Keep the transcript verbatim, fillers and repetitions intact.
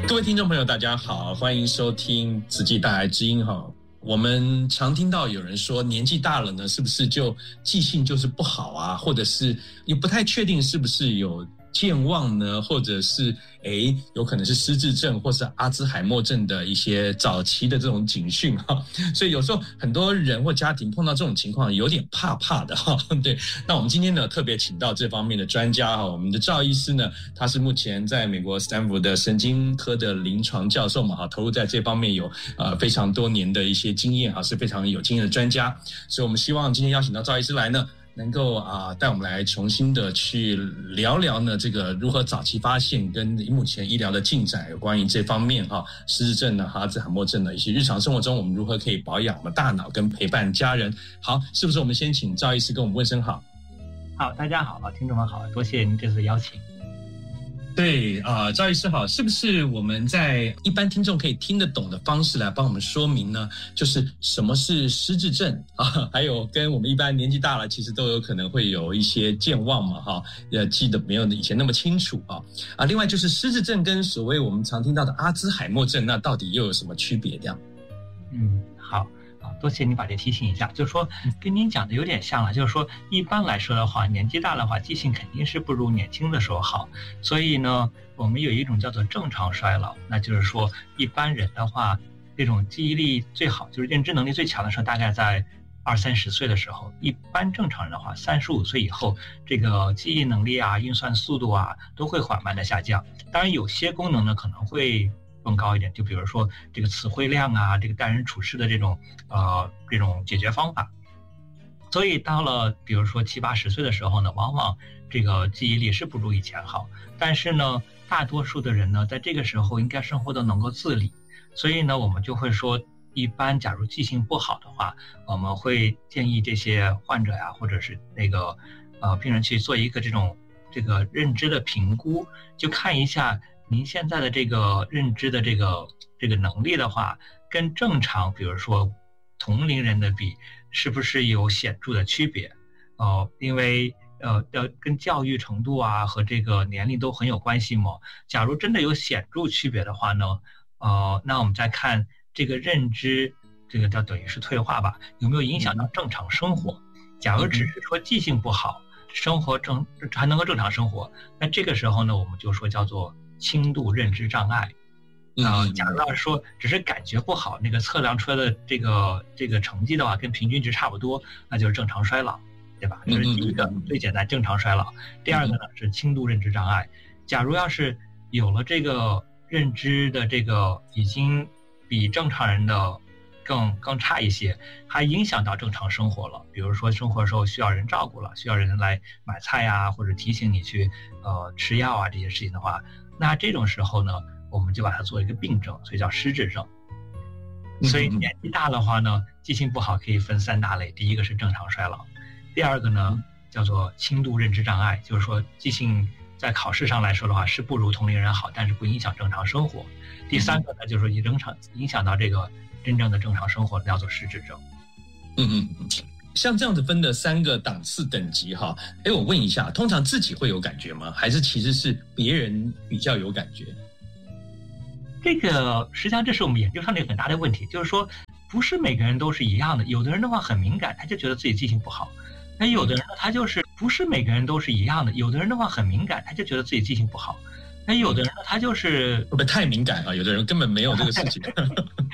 各位听众朋友大家好，欢迎收听慈济大爱之音哈。我们常听到有人说年纪大了呢，是不是就记性就是不好啊，或者是也不太确定是不是有健忘呢，或者是诶有可能是失智症或是阿兹海默症的一些早期的这种警讯哈。所以有时候很多人或家庭碰到这种情况有点怕怕的哈。对，那我们今天呢特别请到这方面的专家哈，我们的赵医师呢，他是目前在美国斯坦福的神经科的临床教授嘛哈，投入在这方面有呃非常多年的一些经验哈，是非常有经验的专家。所以我们希望今天邀请到赵医师来呢，能够啊带我们来重新的去聊聊呢这个如何早期发现跟目前医疗的进展有关于这方面哈，失智症呢、阿兹海默症的一些日常生活中我们如何可以保养我们大脑跟陪伴家人。好，是不是我们先请赵医师跟我们问声好？ 好，大家好，听众们好，多谢您这次邀请。 对啊、呃，赵医师好，是不是我们在一般听众可以听得懂的方式来帮我们说明呢？就是什么是失智症啊？还有跟我们一般年纪大了，其实都有可能会有一些健忘嘛，哈，呃，记得没有以前那么清楚啊啊。另外就是失智症跟所谓我们常听到的阿兹海默症，那到底又有什么区别？这样？ 嗯，好。多谢您把这提醒一下，就是说跟您讲的有点像了，就是说一般来说的话，年纪大的话记性肯定是不如年轻的时候好，所以呢我们有一种叫做正常衰老，那就是说一般人的话这种记忆力最好，就是认知能力最强的时候大概在二三十岁的时候，一般正常人的话三十五岁以后，这个记忆能力啊、运算速度啊都会缓慢的下降，当然有些功能呢可能会更高一点，就比如说这个词汇量啊，这个待人处事的这种呃这种解决方法。所以到了比如说七八十岁的时候呢，往往这个记忆力是不如以前好，但是呢大多数的人呢在这个时候应该生活都能够自理，所以呢我们就会说一般假如记性不好的话，我们会建议这些患者呀或者是那个呃病人去做一个这种这个认知的评估，就看一下您现在的这个认知的这个这个能力的话，跟正常比如说同龄人的比，是不是有显著的区别？呃，因为呃要跟教育程度啊和这个年龄都很有关系嘛。假如真的有显著区别的话呢，呃，那我们再看这个认知，这个叫等于是退化吧，有没有影响到正常生活？假如只是说记性不好，生活正还能够正常生活，那这个时候呢，我们就说叫做轻度认知障碍。啊、呃，假如要是说只是感觉不好，那个测量出来的这个这个成绩的话，跟平均值差不多，那就是正常衰老，对吧？这是第一个最简单，正常衰老。第二个呢是轻度认知障碍。假如要是有了这个认知的这个已经比正常人的更更差一些，还影响到正常生活了，比如说生活的时候需要人照顾了，需要人来买菜啊，或者提醒你去呃吃药啊这些事情的话，那这种时候呢，我们就把它做一个病症，所以叫失智症。所以年纪大的话呢，记性不好可以分三大类，第一个是正常衰老，第二个呢叫做轻度认知障碍，就是说记性在考试上来说的话是不如同龄人好，但是不影响正常生活。第三个呢就是说影响影响到这个真正的正常生活，叫做失智症。 嗯嗯嗯，像这样子分的三个档次等级哈，哎，我问一下，通常自己会有感觉吗？还是其实是别人比较有感觉？ 这个实际上这是我们研究上的一个很大的问题，就是说不是每个人都是一样的，有的人的话很敏感，他就觉得自己记性不好，那有的人呢他就是不是每个人都是一样的，有的人的话很敏感，他就觉得自己记性不好，那有的人呢他就是会不会太敏感啊？有的人根本没有这个事情。